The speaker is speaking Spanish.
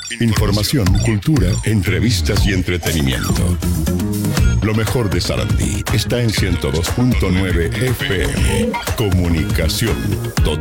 Información, cultura, entrevistas y entretenimiento. Lo mejor de Sarandí está en 102.9 FM. Comunicación total.